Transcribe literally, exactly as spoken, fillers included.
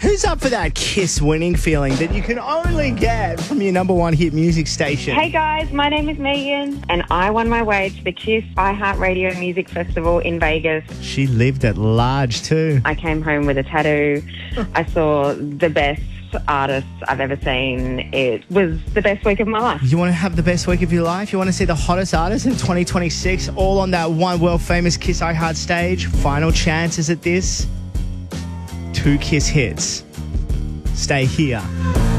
Who's up for that Kiss winning feeling that you can only get from your number one hit music station? Hey guys, my name is Megan and I won my way to the Kiss iHeartRadio Music Festival in Vegas. She lived at large too. I came home with a tattoo. I saw the best artists I've ever seen. It was the best week of my life. You want to have the best week of your life? You want to see the hottest artists in twenty twenty-six all on that one world famous Kiss iHeart stage? Final chances at this? Two Kiss hits. Stay here.